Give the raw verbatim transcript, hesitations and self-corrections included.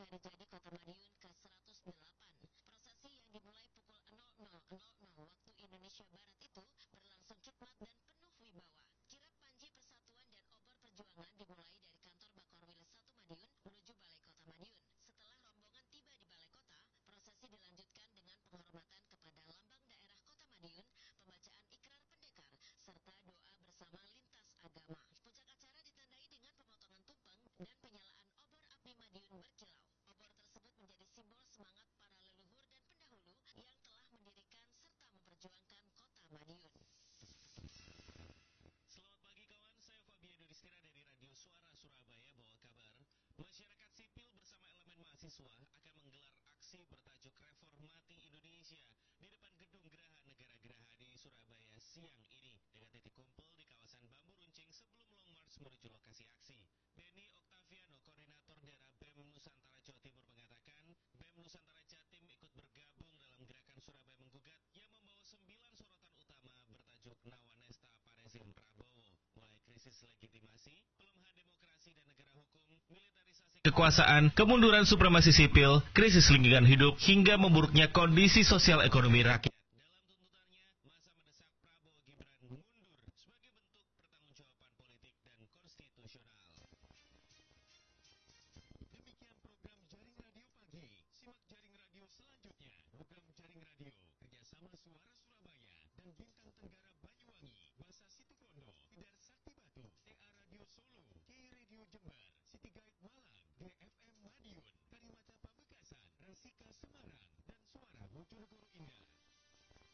Rijadi, Kota Madiun ke seratus delapan. Prosesi yang dimulai pukul nol nol nol nol waktu Indonesia Barat itu berlangsung khidmat dan penuh wibawa. Kirap Panji Persatuan dan Obor Perjuangan dimulai dari kantor Bakorwiles satu Madiun menuju Balai Kota Madiun. Setelah rombongan tiba di Balai Kota, prosesi dilanjutkan dengan penghormatan kepada lambang daerah Kota Madiun, pembacaan ikrar pendekar, serta doa bersama lintas agama. Puncak acara ditandai dengan pemotongan tumpeng dan penyalaan obor api Madiun berkilau. Obor tersebut menjadi simbol semangat para leluhur dan pendahulu yang telah mendirikan serta memperjuangkan Kota Madiun. Selamat pagi kawan, saya Fabian Duristira dari Radio Suara Surabaya bawa kabar. Masyarakat sipil bersama elemen mahasiswa akan menggelar aksi bertajuk Reformati Indonesia di depan Gedung Geraha Negara Geraha di Surabaya siang ini dengan titik kumpul di kawasan Bambu Runcing sebelum Long March menuju lokasi aksi. Benny Octaviano, koordinator daerah B E M Nusantara Jawa Timur mengatakan B E M Nusantara Jatim ikut bergabung dalam gerakan Surabaya Menggugat yang membawa sembilan sorotan utama bertajuk Nawanesta Parezim Prabowo, mulai krisis legitimasi, pelemahan demokrasi dan negara hukum, militerisasi kekuasaan, kemunduran supremasi sipil, krisis lingkungan hidup, hingga memburuknya kondisi sosial ekonomi rakyat.